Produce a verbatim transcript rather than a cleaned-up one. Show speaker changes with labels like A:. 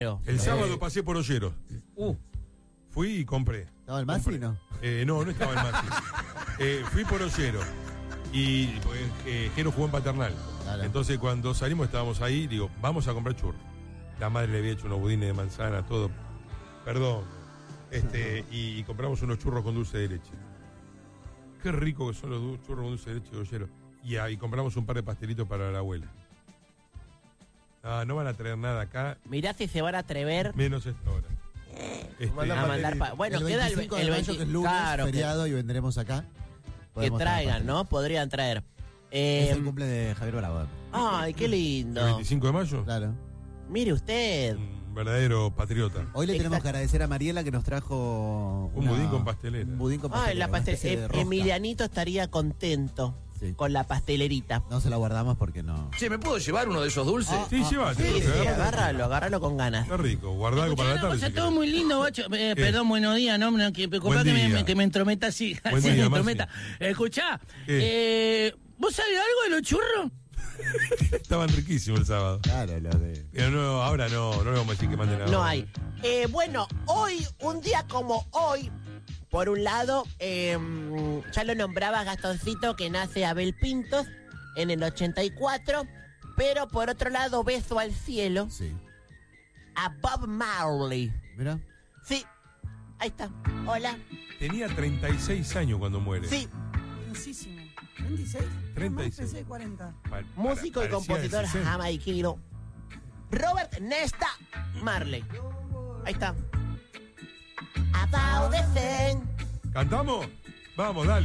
A: El sábado pasé por Olleros.
B: Uh.
A: Fui y compré.
C: ¿Estaba el Masi, no?
A: Eh, no, no estaba el Masi. eh, fui por Olleros. Y eh, Jero jugó en Paternal. Claro. Entonces cuando salimos estábamos ahí, digo, vamos a comprar churros. La madre le había hecho unos budines de manzana, todo. Perdón. Este, y, y compramos unos churros con dulce de leche. Qué rico que son los du- churros con dulce de leche de Olleros. Y ahí compramos un par de pastelitos para la abuela. Ah, no van a traer nada acá.
D: Mirá si se van a atrever.
A: Menos esta hora. Este,
D: a mandar pa- bueno,
C: el
D: queda el,
C: veinticinco de
D: el
C: mayo,
D: veinte,
C: que es lunes,
D: claro,
C: feriado,
D: que,
C: y vendremos acá.
D: que
C: Podemos
D: traigan,
C: traer
D: ¿no? Podrían traer. Eh,
C: Es el cumple de Javier Bravo.
D: ay, qué
A: ¿El
D: lindo.
A: veinticinco de mayo?
C: Claro.
D: Mire usted.
A: Un verdadero patriota.
C: Hoy le tenemos
D: Exacto.
C: que agradecer a Mariela que nos trajo
A: Un budín con pastelera.
C: Un budín con
D: Ay,
C: pastelera.
D: la
C: una
D: pastel.
C: especie de
D: eh,
C: rosca.
D: Emilianito estaría contento
C: Sí.
D: con la pastelerita.
C: No se la guardamos porque no.
B: Che, ¿me puedo llevar uno de esos dulces?
C: Ah,
A: Sí, llévate.
D: Sí,
A: porque
D: sí,
A: agarra-
D: agárralo, agárralo con ganas.
A: Está rico. Guardá algo para la
E: Escuchá una
A: tarde.
E: cosa,
A: si
E: todo
A: querés.
E: muy lindo, guacho. Eh, perdón, buenos días, no, no, que, capaz
A: Buen
E: que me,
A: día.
E: me- que me entrometa así.
A: Buen
E: así
A: día,
E: me
A: Maxi.
E: entrometa. Escuchá,
A: ¿Qué?
E: eh, ¿vos sabés algo de los churros?
A: Estaban riquísimos el sábado.
C: Claro, lo de.
A: Pero no, ahora no, no le vamos a decir que manden nada.
D: No hay. Eh, bueno, hoy, un día como hoy, por un lado, eh, ya lo nombraba Gastoncito, que nace Abel Pintos en el ochenta y cuatro, pero por otro lado, beso al cielo
C: Sí.
D: a Bob Marley.
C: Mira.
D: Sí, ahí está. Hola.
A: Tenía treinta y seis años cuando muere.
D: Sí,
F: Jovencísimo. ¿treinta y seis?
A: treinta y
F: Más,
A: seis.
F: pensé cuarenta.
A: Pa-
D: músico
A: para-
D: y
A: parecía de
D: compositor
A: sesenta.
D: jamaiquino. Robert Nesta Marley. Ahí está. About the thing.
A: ¿Cantamos? Vamos, dale.